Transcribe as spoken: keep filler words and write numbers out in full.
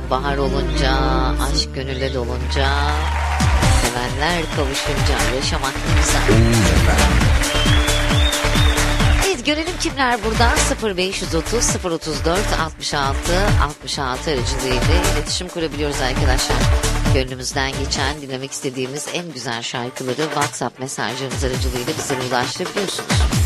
bahar olunca, aşk gönülle dolunca, sevenler kavuşunca yaşamak ne güzel. Evet, görelim kimler burada. Sıfır beş otuz sıfır otuz dört altmış altı altmış altı aracılığıyla iletişim kurabiliyoruz arkadaşlar. Gönlümüzden geçen, dinlemek istediğimiz en güzel şarkıları WhatsApp mesajlarınız aracılığıyla bize ulaştırabiliyorsunuz.